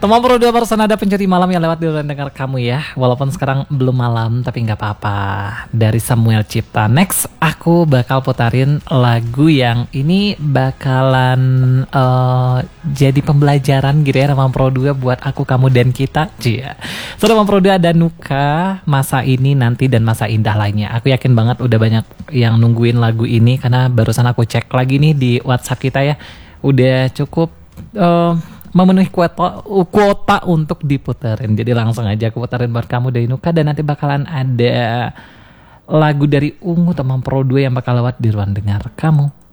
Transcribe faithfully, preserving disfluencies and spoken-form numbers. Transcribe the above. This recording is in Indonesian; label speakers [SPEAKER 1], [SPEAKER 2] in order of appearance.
[SPEAKER 1] Teman Pro dua barusan ada pencuri malam yang lewat di ruang dengar kamu ya. Walaupun sekarang belum malam tapi nggak apa-apa. Dari Samuel Cipta. Next aku bakal putarin lagu yang ini bakalan uh, jadi pembelajaran gitu ya teman Pro dua buat aku, kamu, dan kita. Cia. So teman Pro dua ada Nuka, Masa Ini, Nanti, dan Masa Indah lainnya. Aku yakin banget udah banyak yang nungguin lagu ini karena barusan aku cek lagi nih di WhatsApp kita ya. Udah cukup uh, memenuhi kuota, kuota untuk diputerin. Jadi langsung aja aku puterin buat kamu dari Nuka. Dan nanti bakalan ada lagu dari Ungu teman Pro dua yang bakal lewat di ruang dengar kamu.